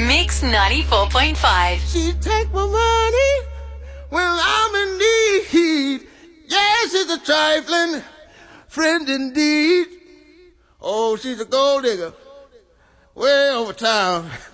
Mix 94.5. She take my money when I'm in need. Yes, it's a trifling friend indeed. Oh, she's a gold digger way over town.